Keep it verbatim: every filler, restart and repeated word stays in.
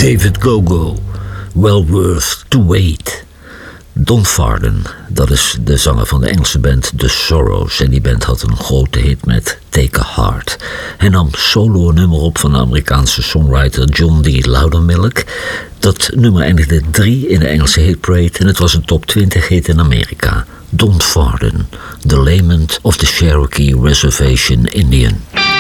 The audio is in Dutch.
David Go-Go, Well Worth to Wait. Don Farden, dat is de zanger van de Engelse band The Sorrows. En die band had een grote hit met Take a Heart. Hij nam solo een nummer op van de Amerikaanse songwriter John D. Loudermilk. Dat nummer eindigde drie in de Engelse hitparade en het was een top twintig hit in Amerika. Don Farden, The Lament of the Cherokee Reservation Indian.